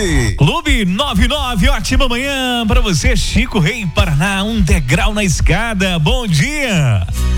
Clube 99, ótima manhã para você, Chico Rei, Paraná, um degrau na escada. Bom dia.